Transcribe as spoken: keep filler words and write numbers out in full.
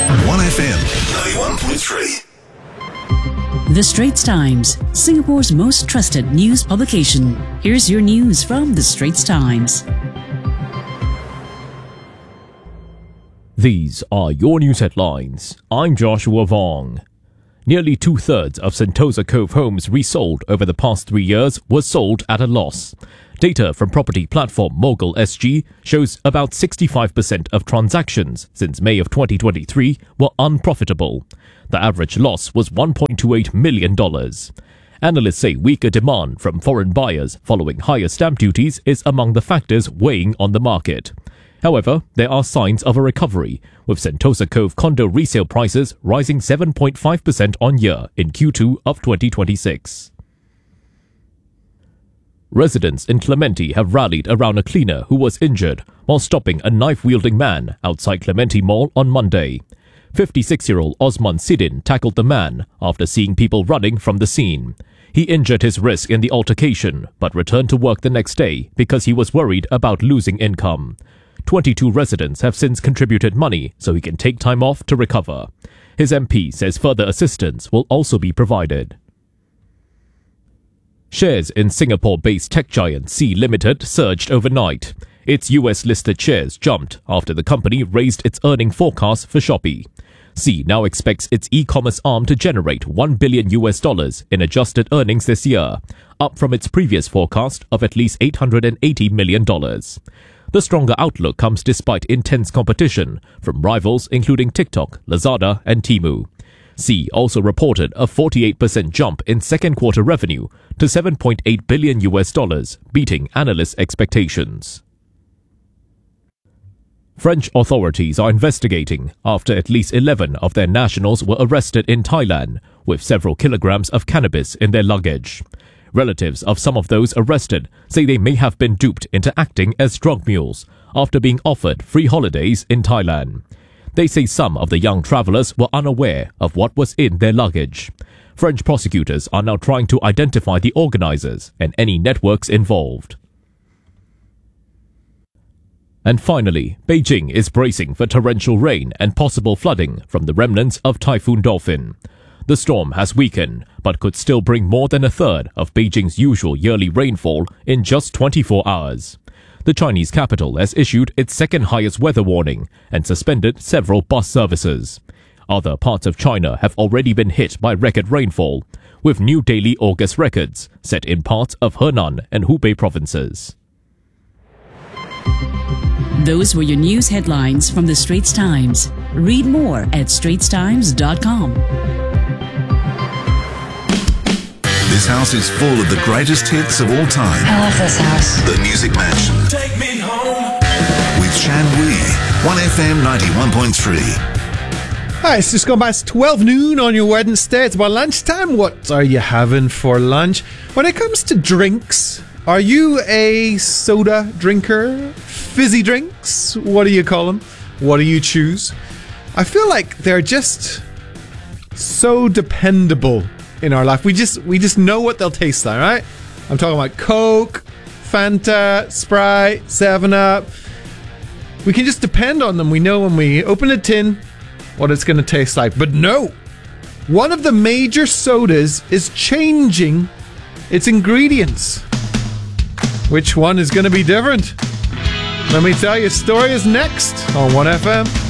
one F M ninety-one point three. The Straits Times, Singapore's most trusted news publication. Here's your news from The Straits Times. These are your news headlines. I'm Joshua Vong. Nearly two-thirds of Sentosa Cove homes resold over the past three years were sold at a loss. Data from property platform Mogul S G shows about sixty-five percent of transactions since May of twenty twenty-three were unprofitable. The average loss was one point two eight million dollars. Analysts say weaker demand from foreign buyers following higher stamp duties is among the factors weighing on the market. However, there are signs of a recovery, with Sentosa Cove condo resale prices rising seven point five percent on year in Q two of twenty twenty-six. Residents in Clementi have rallied around a cleaner who was injured while stopping a knife-wielding man outside Clementi Mall on Monday. fifty-six-year-old Osman Sidin tackled the man after seeing people running from the scene. He injured his wrist in the altercation, but returned to work the next day because he was worried about losing income. twenty-two residents have since contributed money so he can take time off to recover. His M P says further assistance will also be provided. Shares in Singapore-based tech giant Sea Limited surged overnight. Its U S-listed shares jumped after the company raised its earning forecast for Shopee. Sea now expects its e-commerce arm to generate one billion U S dollars in adjusted earnings this year, up from its previous forecast of at least eight hundred eighty million dollars. The stronger outlook comes despite intense competition from rivals including TikTok, Lazada and Temu. Sea also reported a forty-eight percent jump in second quarter revenue to seven point eight billion U S dollars, beating analysts' expectations. French authorities are investigating after at least eleven of their nationals were arrested in Thailand with several kilograms of cannabis in their luggage. Relatives of some of those arrested say they may have been duped into acting as drug mules after being offered free holidays in Thailand. They say some of the young travelers were unaware of what was in their luggage. French prosecutors are now trying to identify the organizers and any networks involved. And finally, Beijing is bracing for torrential rain and possible flooding from the remnants of Typhoon Dolphin. The storm has weakened, but could still bring more than a third of Beijing's usual yearly rainfall in just twenty-four hours. The Chinese capital has issued its second highest weather warning and suspended several bus services. Other parts of China have already been hit by record rainfall, with new daily August records set in parts of Henan and Hubei provinces. Those were your news headlines from The Straits Times. Read more at straits times dot com. This house is full of the greatest hits of all time. I love this house. The Music Mansion. Take me home. With Shan Wee. one F M ninety-one point three. Hi, it's just gone past twelve noon on your Wednesday. It's about lunchtime. What are you having for lunch? When it comes to drinks, are you a soda drinker? Fizzy drinks? What do you call them? What do you choose? I feel like they're just so dependable in our life. We just we just know what they'll taste like, right? I'm talking about Coke, Fanta, Sprite, seven up. We can just depend on them. We know when we open a tin what it's going to taste like. But no! One of the major sodas is changing its ingredients. Which one is going to be different? Let me tell you, story is next on one F M.